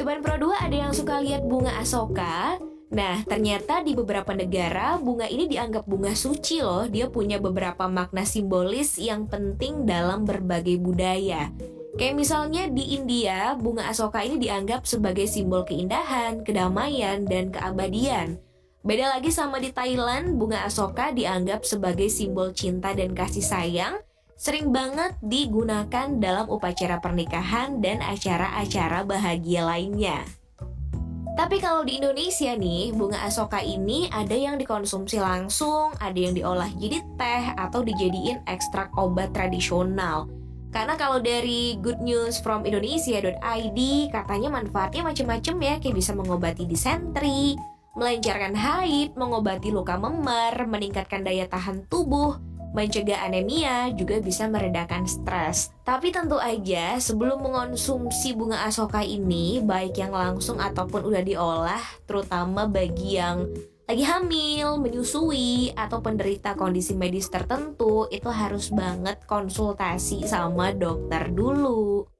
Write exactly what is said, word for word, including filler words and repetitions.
Sobat Pro dua ada yang suka lihat bunga Asoka? Nah, ternyata di beberapa negara bunga ini dianggap bunga suci loh. Dia punya beberapa makna simbolis yang penting dalam berbagai budaya. Kayak misalnya di India, bunga Asoka ini dianggap sebagai simbol keindahan, kedamaian, dan keabadian. Beda lagi sama di Thailand, bunga Asoka dianggap sebagai simbol cinta dan kasih sayang. Sering banget digunakan dalam upacara pernikahan dan acara-acara bahagia lainnya. Tapi kalau di Indonesia nih, bunga Asoka ini ada yang dikonsumsi langsung, ada yang diolah jadi teh, atau dijadiin ekstrak obat tradisional. Karena kalau dari good news from indonesia dot i d, katanya manfaatnya macam-macam ya, kayak bisa mengobati disentri, melancarkan haid, mengobati luka memar, meningkatkan daya tahan tubuh, mencegah anemia, juga bisa meredakan stres. Tapi tentu aja sebelum mengonsumsi bunga Asoka ini, baik yang langsung ataupun udah diolah, terutama bagi yang lagi hamil, menyusui, atau penderita kondisi medis tertentu, itu harus banget konsultasi sama dokter dulu.